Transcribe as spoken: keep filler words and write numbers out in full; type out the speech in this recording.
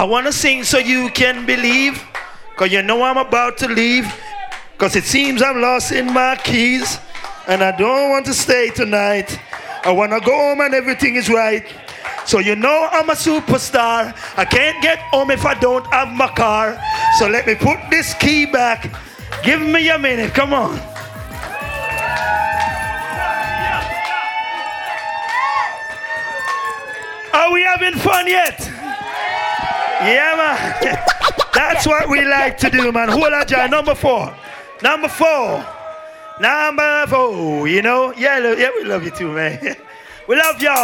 I want to sing so you can believe. Because you know I'm about to leave. Because it seems I'm lost in my keys. And I don't want to stay tonight. I want to go home and everything is right. So you know I'm a superstar. I can't get home if I don't have my car. So let me put this key back. Give me a minute. Come on. Are we having fun yet? Yeah, man. That's what we like to do, man. Hold on, John. Number four. Number four. Number four. You know? Yeah, yeah, we love you too, man. We love y'all.